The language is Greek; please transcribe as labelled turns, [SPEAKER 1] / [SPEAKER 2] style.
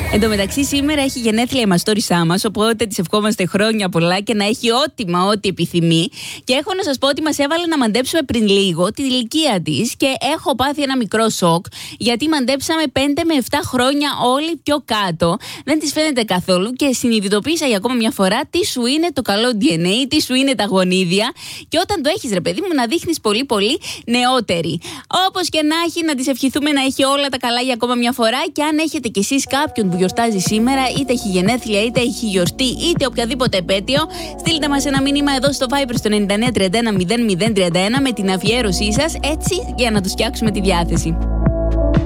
[SPEAKER 1] Εν τω μεταξύ, σήμερα έχει γενέθλια η μαστόρισσά μας, οπότε της ευχόμαστε χρόνια πολλά και να έχει ό,τι επιθυμεί. Και έχω να σας πω ότι μας έβαλε να μαντέψουμε πριν λίγο την ηλικία της και έχω πάθει ένα μικρό σοκ, γιατί μαντέψαμε 5 με 7 χρόνια όλοι πιο κάτω. Δεν της φαίνεται καθόλου και συνειδητοποίησα για ακόμα μια φορά τι σου είναι το καλό DNA, τι σου είναι τα γονίδια. Και όταν το έχεις, ρε παιδί μου, να δείχνεις πολύ νεότερη. Όπως και να έχει, να της ευχηθούμε να έχει όλα τα καλά για ακόμα μια φορά. Και αν έχετε κι εσείς κάποιον που γιορτάζει σήμερα, είτε έχει γενέθλια, είτε έχει γιορτή, είτε οποιαδήποτε επέτειο, στείλτε μας ένα μήνυμα εδώ στο Viber στο 9931 0031 με την αφιέρωσή σας, έτσι για να τους φτιάξουμε τη διάθεση.